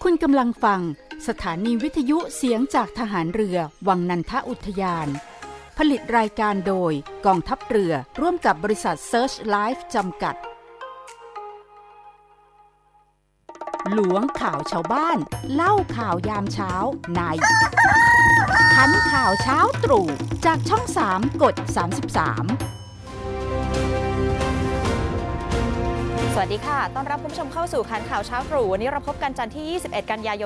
คุณกำลังฟังสถานีวิทยุเสียงจากทหารเรือวังนันทอุทยานผลิตรายการโดยกองทัพเรือร่วมกับบริษัท Search Life จำกัดหลวงข่าวชาวบ้านเล่าข่าวยามเช้าในคันข่าวเช้าตรู่จากช่อง3กด33 สวัสดีค่ะต้อนรับคุณผู้ชมเข้าสู่คันข่าวเช้าตรู่วันนี้เราพบกันจันทร์ที่21กันยายน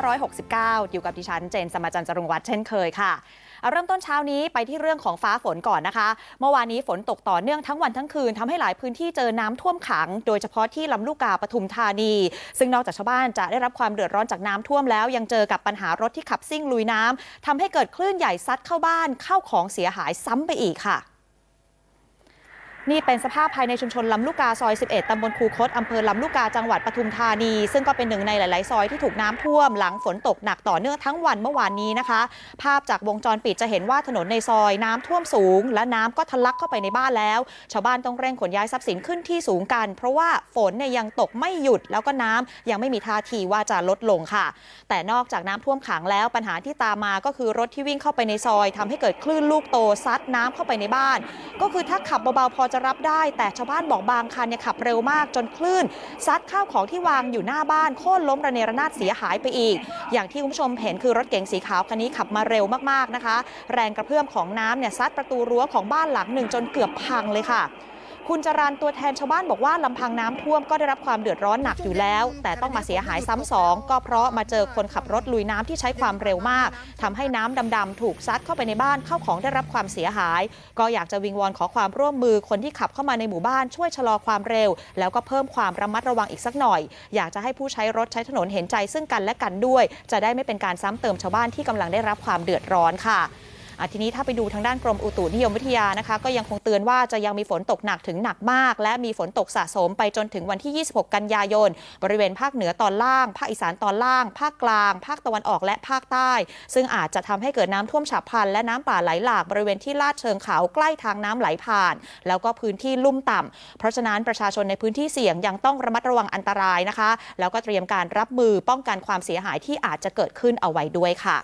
2569อยู่กับดิฉันเจนสมาจันทร์จรุงวัฒน์เช่นเคยค่ะเริ่มต้นเช้านี้ไปที่เรื่องของฟ้าฝนก่อนนะคะเมื่อวานนี้ฝนตกต่อเนื่องทั้งวันทั้งคืนทำให้หลายพื้นที่เจอน้ำท่วมขังโดยเฉพาะที่ลำลูกกาปทุมธานีซึ่งนอกจากชาวบ้านจะได้รับความเดือดร้อนจากน้ำท่วมแล้วยังเจอกับปัญหารถที่ขับซิ่งลุยน้ำทำให้เกิดคลื่นใหญ่ซัดเข้าบ้านเข้าของเสียหายซ้ำไปอีกค่ะนี่เป็นสภาพภายในชุมชนลำลูกกาซอย11ตำบลคูคตอำเภอลำลูกกาจังหวัดปทุมธานีซึ่งก็เป็นหนึ่งในหลายๆซอยที่ถูกน้ำท่วมหลังฝนตกหนักต่อเนื่องทั้งวันเมื่อวานนี้นะคะภาพจากวงจรปิดจะเห็นว่าถนนในซอยน้ำท่วมสูงและน้ำก็ทะลักเข้าไปในบ้านแล้วชาวบ้านต้องเร่งขนย้ายทรัพย์สินขึ้นที่สูงกันเพราะว่าฝนเนี่ยยังตกไม่หยุดแล้วก็น้ำยังไม่มีท่าทีว่าจะลดลงค่ะแต่นอกจากน้ำท่วมขังแล้วปัญหาที่ตามมาก็คือรถที่วิ่งเข้าไปในซอยทำให้เกิดคลื่นลูกโตซัดน้ำเข้าไปในบ้านก็คือถ้าขับเบาๆพอจะรับได้แต่ชาวบ้านบอกบางคันเนี่ยขับเร็วมากจนคลื่นซัดข้าวของที่วางอยู่หน้าบ้านโค่นล้มระเนระนาดเสียหายไปอีกอย่างที่คุณผู้ชมเห็นคือรถเก๋งสีขาวคันนี้ขับมาเร็วมากๆนะคะแรงกระเพื่อมของน้ำเนี่ยซัดประตูรั้วของบ้านหลังหนึ่งจนเกือบพังเลยค่ะคุณจรัญตัวแทนชาวบ้านบอกว่าลำพังน้ำท่วมก็ได้รับความเดือดร้อนหนักอยู่แล้วแต่ต้องมาเสียหายซ้ำสองก็เพราะมาเจอคนขับรถลุยน้ำที่ใช้ความเร็วมากทำให้น้ำดำๆถูกซัดเข้าไปในบ้านเข้าของได้รับความเสียหายก็อยากจะวิงวอนขอความร่วมมือคนที่ขับเข้ามาในหมู่บ้านช่วยชะลอความเร็วแล้วก็เพิ่มความระมัดระวังอีกสักหน่อยอยากจะให้ผู้ใช้รถใช้ถนนเห็นใจซึ่งกันและกันด้วยจะได้ไม่เป็นการซ้ำเติมชาวบ้านที่กำลังได้รับความเดือดร้อนค่ะทีนี้ถ้าไปดูทางด้านกรมอุตุนิยมวิทยานะคะก็ยังคงเตือนว่าจะยังมีฝนตกหนักถึงหนักมากและมีฝนตกสะสมไปจนถึงวันที่26กันยายนบริเวณภาคเหนือตอนล่างภาคอีสานตอนล่างภาคกลางภาคตะวันออกและภาคใต้ซึ่งอาจจะทำให้เกิดน้ำท่วมฉับพลันและน้ำป่าไหลหลากบริเวณที่ลาดเชิงเขาใกล้ทางน้ำไหลผ่านแล้วก็พื้นที่ลุ่มต่ำเพราะฉะนั้นประชาชนในพื้นที่เสี่ยงยังต้องระมัดระวังอันตรายนะคะแล้วก็เตรียมการรับมือป้องกันความเสียหายที่อาจจะเกิดขึ้นเอาไว้ด้วยค่ะ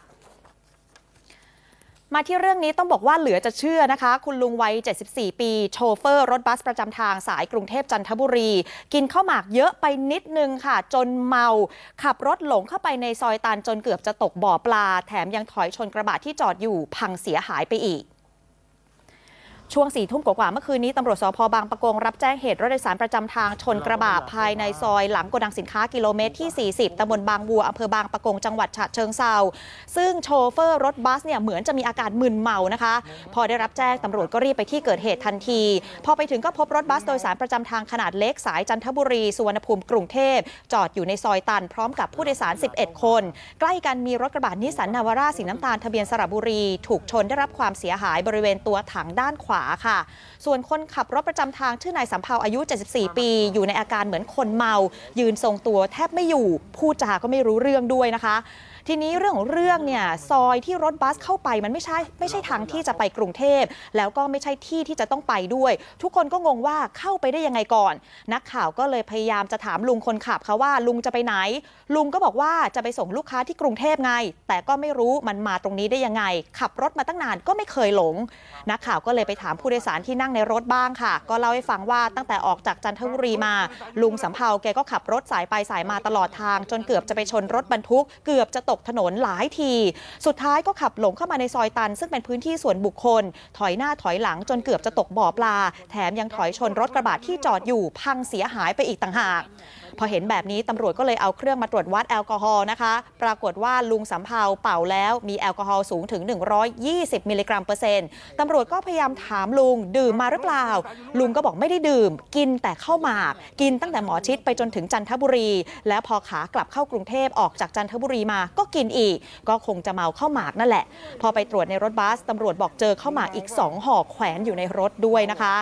มาที่เรื่องนี้ต้องบอกว่าเหลือจะเชื่อนะคะคุณลุงวัย74ปีโชเฟอร์รถบัสประจำทางสายกรุงเทพจันทบุรีกินข้าวหมากเยอะไปนิดนึงค่ะจนเมาขับรถหลงเข้าไปในซอยตันจนเกือบจะตกบ่อปลาแถมยังถอยชนกระบะที่จอดอยู่พังเสียหายไปอีกช่วง4 ทุ่มกว่าเมื่อคืนนี้ตำรวจสภ.บางปะกงรับแจ้งเหตุรถโดยสารประจำทางชนกระบะภายในซอยหลังโกดังสินค้ากิโลเมตรที่40ตำบลบางบัวอำเภอบางปะกงจังหวัดฉะเชิงเทราซึ่งโชเฟอร์รถบัสเนี่ยเหมือนจะมีอาการมึนเมานะคะพอได้รับแจ้งตำรวจก็รีบไปที่เกิดเหตุทันทีพอไปถึงก็พบรถบัสโดยสารประจำทางขนาดเล็กสายจันทบุรีสุวรรณภูมิกรุงเทพจอดอยู่ในซอยตันพร้อมกับผู้โดยสาร11คนใกล้กันมีรถกระบะนิสสันนาวาร่าสีน้ำตาลทะเบียนสระบุรีถูกชนได้รับความเสียหายบริเวณตัวถังด้านขวาค่ะส่วนคนขับรถประจำทางชื่อนายสำเภาอายุ74ปีอยู่ในอาการเหมือนคนเมายืนทรงตัวแทบไม่อยู่พูดจาก็ไม่รู้เรื่องด้วยนะคะทีนี้เรื่องของเรื่องเนี่ยซอยที่รถบัสเข้าไปมันไม่ใช่ทางที่จะไปกรุงเทพแล้วก็ไม่ใช่ที่ที่จะต้องไปด้วยทุกคนก็งงว่าเข้าไปได้ยังไงก่อนนักข่าวก็เลยพยายามจะถามลุงคนขับค่ะว่าลุงจะไปไหนลุงก็บอกว่าจะไปส่งลูกค้าที่กรุงเทพไงแต่ก็ไม่รู้มันมาตรงนี้ได้ยังไงขับรถมาตั้งนานก็ไม่เคยหลงนักข่าวก็เลยไปถามผู้โดยสารที่นั่งในรถบ้างค่ะก็เล่าให้ฟังว่าตั้งแต่ออกจากจันทบุรีมาลุงสำเภาแกก็ขับรถสายไปสายมาตลอดทางจนเกือบจะไปชนรถบรรทุกเกือบจะตกถนนหลายทีสุดท้ายก็ขับหลงเข้ามาในซอยตันซึ่งเป็นพื้นที่ส่วนบุคคลถอยหน้าถอยหลังจนเกือบจะตกบ่อปลาแถมยังถอยชนรถกระบะที่จอดอยู่พังเสียหายไปอีกต่างหากพอเห็นแบบนี้ตำรวจก็เลยเอาเครื่องมาตรวจวัดแอลกอฮอล์นะคะปรากฏว่าลุงสำเภาเป่าแล้วมีแอลกอฮอล์สูงถึง120มิลลิกรัมเปอร์เซ็นต์ตำรวจก็พยายามถามลุงดื่มมาหรือเปล่าลุงก็บอกไม่ได้ดื่มกินแต่ข้าวหมากกินตั้งแต่หมอชิดไปจนถึงจันทบุรีแล้วพอขากลับเข้ากรุงเทพออกจากจันทบุรีมาก็กินอีกก็คงจะเมาข้าวหมากนั่นแหละพอไปตรวจในรถบัสตำรวจบอกเจอข้าวหมากอีก2ห่อแขวนอยู่ในรถด้วยนะคะ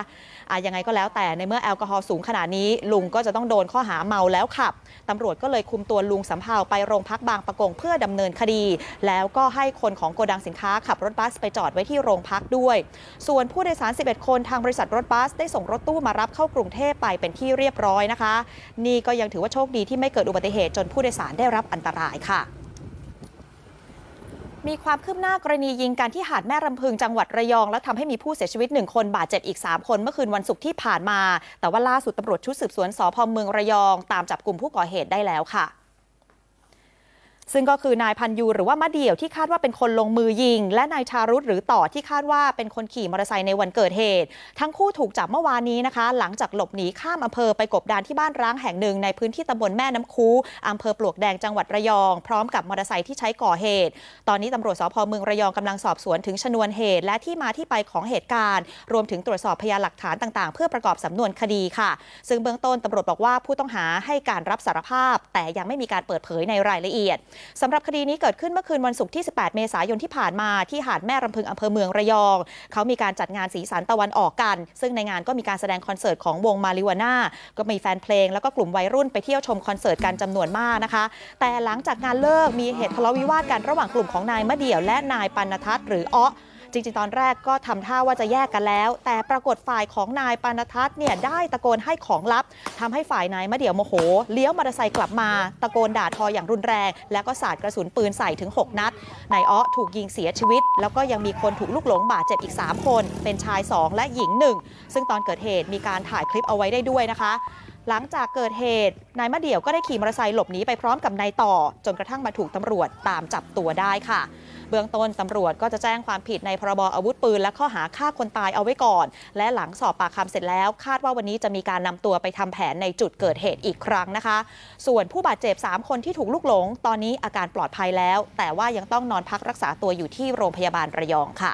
ยังไงก็แล้วแต่ในเมื่อแอลกอฮอล์สูงขนาดนี้ลุงก็จะต้องโดนข้อหาเมาแล้วขับตำรวจก็เลยคุมตัวลุงสำเภาไปโรงพักบางปะกงเพื่อดำเนินคดีแล้วก็ให้คนของโกดังสินค้าขับรถบัสไปจอดไว้ที่โรงพักด้วยส่วนผู้โดยสาร11คนทางบริษัทรถบัสได้ส่งรถตู้มารับเข้ากรุงเทพไปเป็นที่เรียบร้อยนะคะนี่ก็ยังถือว่าโชคดีที่ไม่เกิดอุบัติเหตุจนผู้โดยสารได้รับอันตรายค่ะมีความคืบหน้ากรณียิงกันที่หาดแม่รำพึงจังหวัดระยองและทำให้มีผู้เสียชีวิต1คนบาดเจ็บอีก3คนเมื่อคืนวันศุกร์ที่ผ่านมาแต่ว่าล่าสุดตำรวจชุดสืบสวนสภ.เมืองระยองตามจับกลุ่มผู้ก่อเหตุได้แล้วค่ะซึ่งก็คือนายพันยูหรือว่ามะเดี่ยวที่คาดว่าเป็นคนลงมือยิงและนายชารุตหรือต่อที่คาดว่าเป็นคนขี่มอเตอร์ไซค์ในวันเกิดเหตุทั้งคู่ถูกจับเมื่อวานนี้นะคะหลังจากหลบหนีข้ามอำเภอไปกบดานที่บ้านร้างแห่งหนึ่งในพื้นที่ตำบลแม่น้ำคูอำเภอปลวกแดงจังหวัดระยองพร้อมกับมอเตอร์ไซค์ที่ใช้ก่อเหตุตอนนี้ตำรวจสภ.เมืองระยองกำลังสอบสวนถึงชนวนเหตุและที่มาที่ไปของเหตุการณ์รวมถึงตรวจสอบพยานหลักฐานต่างๆเพื่อประกอบสำนวนคดีค่ะซึ่งเบื้องต้นตำรวจบอกว่าผู้ต้องหาให้การรับสารภาพแต่ยังไม่มีการเปิดเผยในรายละเอียดสำหรับคดีนี้เกิดขึ้นเมื่อคืนวันศุกร์ที่18เมษายนที่ผ่านมาที่หาดแม่รำพึงอำเภอเมืองระยองเขามีการจัดงานสีสันตะวันออกกันซึ่งในงานก็มีการแสดงคอนเสิร์ตของวงมาริวาน่าก็มีแฟนเพลงแล้วก็กลุ่มวัยรุ่นไปเที่ยวชมคอนเสิร์ตกันจำนวนมากนะคะแต่หลังจากงานเลิกมีเหตุทะเลาะวิวาทกันระหว่างกลุ่มของนายมะเดี่ยวและนายปัณทัศน์หรืออ๊อจริงๆตอนแรกก็ทำท่าว่าจะแยกกันแล้วแต่ปรากฏฝ่ายของนายปานทัศน์เนี่ยได้ตะโกนให้ของลับทำให้ฝ่ายนายมะเดี่ยวโมโหเลี้ยวมอเตอร์ไซค์กลับมาตะโกนด่าทออย่างรุนแรงแล้วก็สาดกระสุนปืนใส่ถึง6นัดนายอ๊อถูกยิงเสียชีวิตแล้วก็ยังมีคนถูกลูกหลงบาดเจ็บอีก3คนเป็นชาย2และหญิง1ซึ่งตอนเกิดเหตุมีการถ่ายคลิปเอาไว้ได้ด้วยนะคะหลังจากเกิดเหตุนายมะเดี่ยวก็ได้ขี่มอเตอร์ไซค์หลบหนีไปพร้อมกับนายต่อจนกระทั่งมาถูกตำรวจตามจับตัวได้ค่ะเบื้องต้นตำรวจก็จะแจ้งความผิดในพรบอาวุธปืนและข้อหาฆ่าคนตายเอาไว้ก่อนและหลังสอบปากคำเสร็จแล้วคาดว่าวันนี้จะมีการนำตัวไปทำแผนในจุดเกิดเหตุอีกครั้งนะคะส่วนผู้บาดเจ็บ3คนที่ถูกลูกหลงตอนนี้อาการปลอดภัยแล้วแต่ว่ายังต้องนอนพักรักษาตัวอยู่ที่โรงพยาบาลระยองค่ะ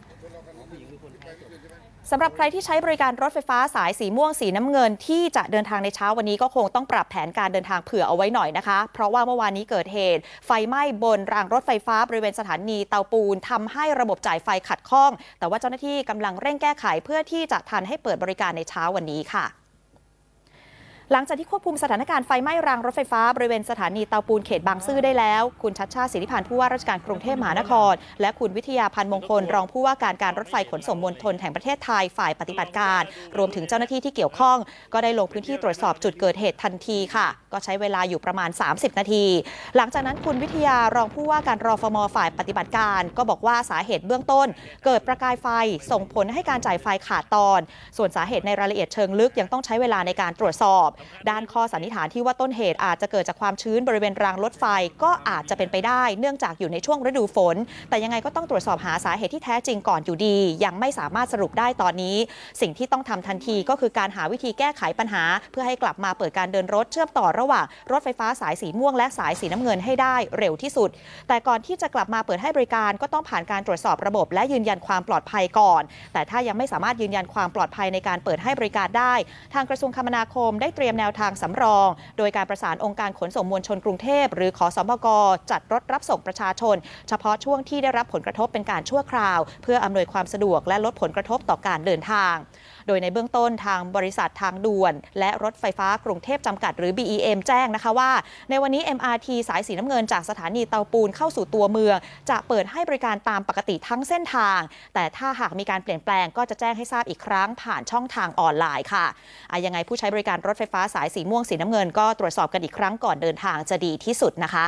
สำหรับใครที่ใช้บริการรถไฟฟ้าสายสีม่วงสีน้ำเงินที่จะเดินทางในเช้าวันนี้ก็คงต้องปรับแผนการเดินทางเผื่อเอาไว้หน่อยนะคะเพราะว่าเมื่อวานนี้เกิดเหตุไฟไหม้บนรางรถไฟฟ้าบริเวณสถานีเตาปูนทำให้ระบบจ่ายไฟขัดข้องแต่ว่าเจ้าหน้าที่กำลังเร่งแก้ไขเพื่อที่จะทันให้เปิดบริการในเช้าวันนี้ค่ะหลังจากที่ควบคุมสถานการณ์ไฟไหม้รางรถไฟฟ้าบริเวณสถานีเตาปูนเขตบางซื่อได้แล้วคุณชัชชาติ สิทธิพันธ์ผู้ว่าราชการกรุงเทพมหานครและคุณวิทยาพันธ์มงคลรองผู้ว่าการรถไฟขนส่งมวลชนแห่งประเทศไทยฝ่ายปฏิบัติการรวมถึงเจ้าหน้าที่ที่เกี่ยวข้องก็ได้ลงพื้นที่ตรวจสอบจุดเกิดเหตุทันทีค่ะก็ใช้เวลาอยู่ประมาณ30นาทีหลังจากนั้นคุณวิทยารองผู้ว่าการรฟม.ฝ่ายปฏิบัติการก็บอกว่าสาเหตุเบื้องต้นเกิดประกายไฟส่งผลให้การจ่ายไฟขาดตอนส่วนสาเหตุในรายละเอียดเชิงลึกยังต้องใช้เวลาในการตรวจสอบด้านข้อสันนิษฐานที่ว่าต้นเหตุอาจจะเกิดจากความชื้นบริเวณรางรถไฟก็อาจจะเป็นไปได้เนื่องจากอยู่ในช่วงฤดูฝนแต่ยังไงก็ต้องตรวจสอบหาสาเหตุที่แท้จริงก่อนอยู่ดียังไม่สามารถสรุปได้ตอนนี้สิ่งที่ต้องทำทันทีก็คือการหาวิธีแก้ไขปัญหาเพื่อให้กลับมาเปิดการเดินรถเชื่อมต่อระหว่างรถไฟฟ้าสายสีม่วงและสายสีน้ำเงินให้ได้เร็วที่สุดแต่ก่อนที่จะกลับมาเปิดให้บริการก็ต้องผ่านการตรวจสอบระบบและยืนยันความปลอดภัยก่อนแต่ถ้ายังไม่สามารถยืนยันความปลอดภัยในการเปิดให้บริการได้ทางกระทรวงคมนาคมได้เตรียมแนวทางสำรองโดยการประสานองค์การขนส่งมวลชนกรุงเทพหรือขสมกจัดรถรับส่งประชาชนเฉพาะช่วงที่ได้รับผลกระทบเป็นการชั่วคราวเพื่ออำนวยความสะดวกและลดผลกระทบต่อการเดินทางโดยในเบื้องต้นทางบริษัททางด่วนและรถไฟฟ้ากรุงเทพจำกัดหรือ BEM แจ้งนะคะว่าในวันนี้ MRT สายสีน้ำเงินจากสถานีเตาปูนเข้าสู่ตัวเมืองจะเปิดให้บริการตามปกติทั้งเส้นทางแต่ถ้าหากมีการเปลี่ยนแปลงก็จะแจ้งให้ทราบอีกครั้งผ่านช่องทางออนไลน์ค่ะยังไงผู้ใช้บริการรถไฟฟ้าสายสีม่วงสีน้ำเงินก็ตรวจสอบกันอีกครั้งก่อนเดินทางจะดีที่สุดนะคะ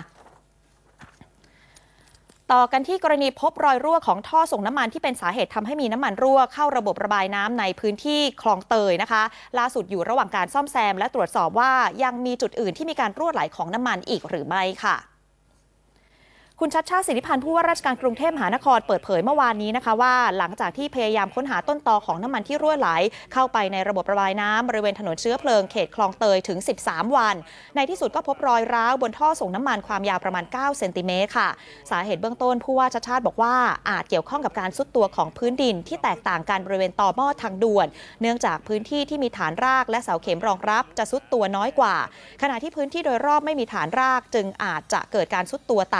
ต่อกันที่กรณีพบรอยรั่วของท่อส่งน้ำมันที่เป็นสาเหตุทำให้มีน้ำมันรั่วเข้าระบบระบายน้ำในพื้นที่คลองเตยนะคะล่าสุดอยู่ระหว่างการซ่อมแซมและตรวจสอบว่ายังมีจุดอื่นที่มีการรั่วไหลของน้ำมันอีกหรือไม่ค่ะคุณชัชชาติ สิทธิพันธ์ผู้ว่าราชการกรุงเทพมหานครเปิดเผยเมื่อวานนี้นะคะว่าหลังจากที่พยายามค้นหาต้นตอของน้ำมันที่รั่วไหลเข้าไปในระบบระบายน้ำบริเวณถนนเชื้อเพลิงเขตคลองเตยถึง13วันในที่สุดก็พบรอยร้าวบนท่อส่งน้ำมันความยาวประมาณ9เซนติเมตรค่ะสาเหตุเบื้องต้นผู้ว่าชัชชาติบอกว่าอาจเกี่ยวข้องกับการทรุดตัวของพื้นดินที่แตกต่างกันบริเวณต่อหม้อทางด่วนเนื่องจากพื้นที่ที่มีฐานรากและเสาเข็มรองรับจะทรุดตัวน้อยกว่าขณะที่พื้นที่โดยรอบไม่มีฐานรากจึงอาจจะเกิดการทรุดตัวต่างระดับ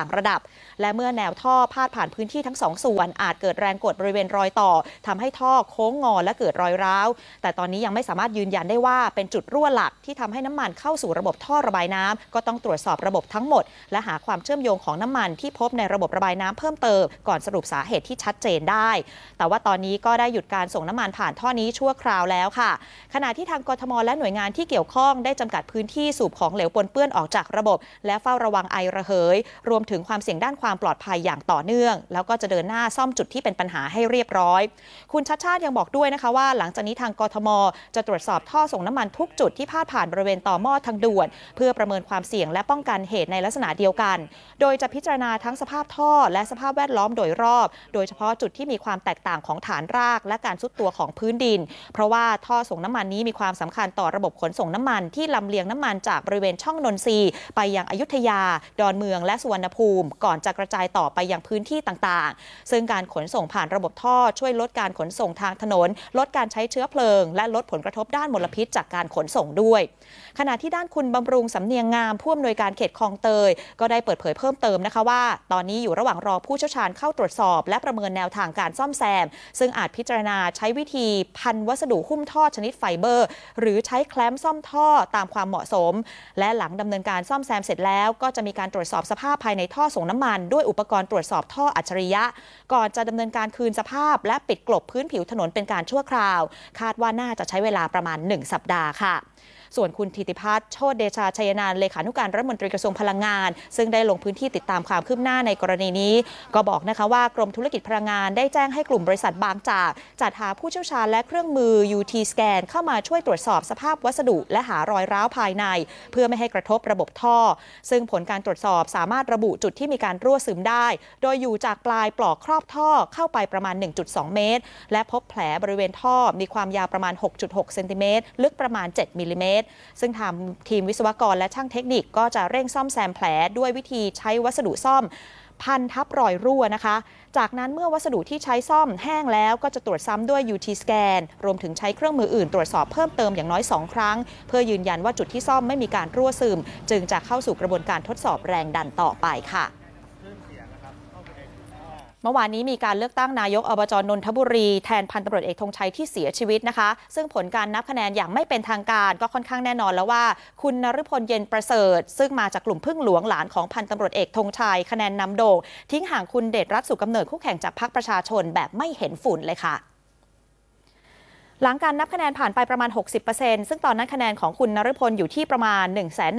และเมื่อแนวท่อพาดผ่านพื้นที่ทั้ง2 ส่วนอาจเกิดแรงกดบริเวณรอยต่อทำให้ท่อโค้งงอและเกิดรอยร้าวแต่ตอนนี้ยังไม่สามารถยืนยันได้ว่าเป็นจุดรั่วหลักที่ทำให้น้ำมันเข้าสู่ระบบท่อระบายน้ำก็ต้องตรวจสอบระบบทั้งหมดและหาความเชื่อมโยงของน้ำมันที่พบในระบบระบายน้ำเพิ่มเติมก่อนสรุปสาเหตุที่ชัดเจนได้แต่ว่าตอนนี้ก็ได้หยุดการส่งน้ำมันผ่านท่อนี้ชั่วคราวแล้วค่ะขณะที่ทางกทมและหน่วยงานที่เกี่ยวข้องได้จำกัดพื้นที่สูบของเหลวปนเปื้อนออกจากระบบและเฝ้าระวังไอระเหยรวมถึงความเสี่ยงด้านความปลอดภัยอย่างต่อเนื่องแล้วก็จะเดินหน้าซ่อมจุดที่เป็นปัญหาให้เรียบร้อยคุณชัชชาติยังบอกด้วยนะคะว่าหลังจากนี้ทางกทมจะตรวจสอบท่อส่งน้ำมันทุกจุดที่พาดผ่านบริเวณต่อหม้อทางด่วนเพื่อประเมินความเสี่ยงและป้องกันเหตุในลักษณะเดียวกันโดยจะพิจารณาทั้งสภาพท่อและสภาพแวดล้อมโดยรอบโดยเฉพาะจุดที่มีความแตกต่างของฐานรากและการทรุดตัวของพื้นดินเพราะว่าท่อส่งน้ำมันนี้มีความสำคัญต่อระบบขนส่งน้ำมันที่ลำเลียงน้ำมันจากบริเวณช่องนนทรีย์ไปยังอยุธยาดอนเมืองและสุวรรณภูมิก่อนจะกระจายต่อไปยังพื้นที่ต่างๆซึ่งการขนส่งผ่านระบบท่อช่วยลดการขนส่งทางถนนลดการใช้เชื้อเพลิงและลดผลกระทบด้านมลพิษจากการขนส่งด้วยขณะที่ด้านคุณบำรุงสำเนียงงามผู้อำนวยการเขตคลองเตยก็ได้เปิดเผยเพิ่มเติมนะคะว่าตอนนี้อยู่ระหว่างรอผู้เชี่ยวชาญเข้าตรวจสอบและประเมินแนวทางการซ่อมแซมซึ่งอาจพิจารณาใช้วิธีพันวัสดุหุ้มท่อชนิดไฟเบอร์หรือใช้แคล้มซ่อมท่อตามความเหมาะสมและหลังดำเนินการซ่อมแซมเสร็จแล้วก็จะมีการตรวจสอบสภาพภายในท่อส่งน้ำมันด้วยอุปกรณ์ตรวจสอบท่ออัจฉริยะก่อนจะดำเนินการคืนสภาพและปิดกลบพื้นผิวถนนเป็นการชั่วคราวคาดว่าน่าจะใช้เวลาประมาณ1 สัปดาห์ค่ะส่วนคุณธิติพัฒน์โชติเดชาชัยนานต์เลขานุการรัฐมนตรีกระทรวงพลังงานซึ่งได้ลงพื้นที่ติดตามความคืบหน้าในกรณีนี้ก็บอกนะคะว่ากรมธุรกิจพลังงานได้แจ้งให้กลุ่มบริษัทบางจากจัดหาผู้เชี่ยวชาญและเครื่องมือ UT Scan เข้ามาช่วยตรวจสอบสภาพวัสดุและหารอยร้าวภายในเพื่อไม่ให้กระทบระบบท่อซึ่งผลการตรวจสอบสามารถระบุจุดที่มีการรั่วซึมได้โดยอยู่จากปลายปลอกครอบท่อเข้าไปประมาณ 1.2 เมตรและพบแผลบริเวณท่อมีความยาวประมาณ 6.6 เซนติเมตรลึกประมาณ 7 มิลลิเมตรซึ่งทางทีมวิศวกรและช่างเทคนิคก็จะเร่งซ่อมแซมแผลด้วยวิธีใช้วัสดุซ่อมพันทับรอยรั่วนะคะจากนั้นเมื่อวัสดุที่ใช้ซ่อมแห้งแล้วก็จะตรวจซ้ำด้วย UT Scan รวมถึงใช้เครื่องมืออื่นตรวจสอบเพิ่มเติมอย่างน้อย2 ครั้งเพื่อยืนยันว่าจุดที่ซ่อมไม่มีการรั่วซึมจึงจะเข้าสู่กระบวนการทดสอบแรงดันต่อไปค่ะเมื่อวานนี้มีการเลือกตั้งนายกอบจ.นนทบุรีแทนพันตำรวจเอกธงชัยที่เสียชีวิตนะคะซึ่งผลการนับคะแนนอย่างไม่เป็นทางการก็ค่อนข้างแน่นอนแล้วว่าคุณนฤพลเย็นประเสริฐซึ่งมาจากกลุ่มพึ่งหลวงหลานของพันตำรวจเอกธงชัยคะแนนนำโด่งทิ้งห่างคุณเดชรัตน์สุขกำเนิดคู่แข่งจากพรรคประชาชนแบบไม่เห็นฝุ่นเลยค่ะหลังการนับคะแนนผ่านไปประมาณ 60% ซึ่งตอนนั้นคะแนนของคุณนฤพลอยู่ที่ประมาณ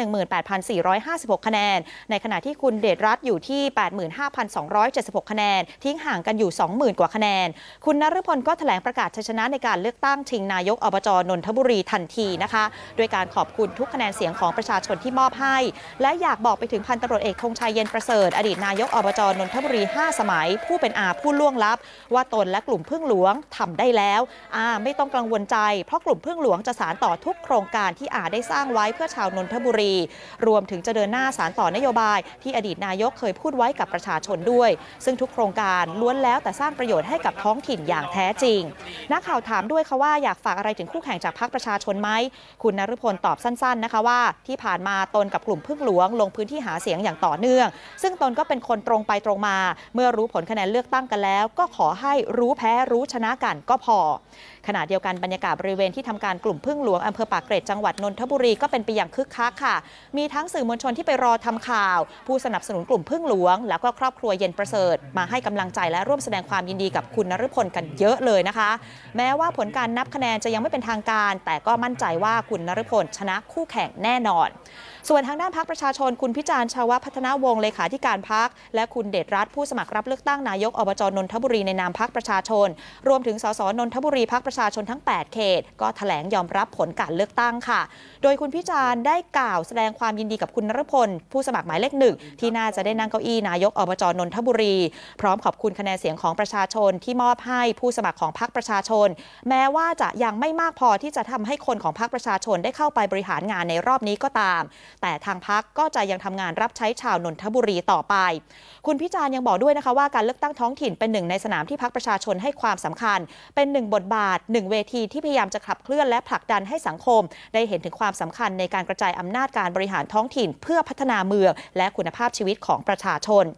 118,456 คะแนนในขณะที่คุณเดชรัตน์อยู่ที่ 85,276 คะแนนทิ้งห่างกันอยู่ 20,000 กว่าคะแนนคุณนฤพลก็แถลงประกาศชัยชนะในการเลือกตั้งชิงนายกอบจ.นนทบุรีทันทีนะคะโดยการขอบคุณทุกคะแนนเสียงของประชาชนที่มอบให้และอยากบอกไปถึงพันตำรวจเอกธงชัยเย็นประเสริฐอดีตนายกอบจ.นนทบุรี5 สมัยผู้เป็นอาผู้ล่วงลับว่าตนและกลุ่มพึ่งหลวงทำได้แล้วไม่ต้องกังวลใจเพราะกลุ่มพึ่งหลวงจะสานต่อทุกโครงการที่ได้สร้างไว้เพื่อชาวนนทบุรีรวมถึงจะเดินหน้าสานต่อนโยบายที่อดีตนายกเคยพูดไว้กับประชาชนด้วยซึ่งทุกโครงการล้วนแล้วแต่สร้างประโยชน์ให้กับท้องถิ่นอย่างแท้จริงนักข่าวถามด้วยค่ะว่าอยากฝากอะไรถึงคู่แข่งจากพรรคประชาชนไหมคุณนฤพลตอบสั้นๆนะคะว่าที่ผ่านมาตนกับกลุ่มพึ่งหลวงลงพื้นที่หาเสียงอย่างต่อเนื่องซึ่งตนก็เป็นคนตรงไปตรงมาเมื่อรู้ผลคะแนนเลือกตั้งกันแล้วก็ขอให้รู้แพ้รู้ชนะกันก็พอขณะเดียวกันบรรยากาศบริเวณที่ทำการกลุ่มพึ่งหลวงอำเภอปากเกร็ดจังหวัดนนทบุรีก็เป็นไปอย่างคึกคักค่ะมีทั้งสื่อมวลชนที่ไปรอทำข่าวผู้สนับสนุนกลุ่มพึ่งหลวงแล้วก็ครอบครัวเย็นประเสริฐมาให้กำลังใจและร่วมแสดงความยินดีกับคุณนฤพลกันเยอะเลยนะคะแม้ว่าผลการนับคะแนนจะยังไม่เป็นทางการแต่ก็มั่นใจว่าคุณนฤพลชนะคู่แข่งแน่นอนส่วนทางด้านพรรคประชาชนคุณพิจารณ์ชาวพัฒนาวงศ์เลขาธิการพรรคและคุณเดชรัตน์ผู้สมัครรับเลือกตั้งนายกอบจ.นนทบุรีในนามพรรคประชาชนรวมถึงสสนนทบุรีพรรคประชาชนทั้ง8เขตก็แถลงยอมรับผลการเลือกตั้งค่ะโดยคุณพิจารณ์ได้กล่าวแสดงความยินดีกับคุณนฤพลผู้สมัครหมายเลข1ที่น่าจะได้นั่งเก้าอี้นายกอบจ.นนทบุรีพร้อมขอบคุณคะแนนเสียงของประชาชนที่มอบให้ผู้สมัครของพรรคประชาชนแม้ว่าจะยังไม่มากพอที่จะทำให้คนของพรรคประชาชนได้เข้าไปบริหารงานในรอบนี้ก็ตามแต่ทางพรรคก็จะยังทำงานรับใช้ชาวนนทบุรีต่อไปคุณพิจารณ์ยังบอกด้วยนะคะว่าการเลือกตั้งท้องถิ่นเป็นหนึ่งในสนามที่พรรคประชาชนให้ความสำคัญเป็นหนึ่งบทบาทหนึ่งเวทีที่พยายามจะขับเคลื่อนและผลักดันให้สังคมได้เห็นถึงความสำคัญในการกระจายอำนาจการบริหารท้องถิ่นเพื่อพัฒนาเมืองและคุณภาพชีวิตของประชาชน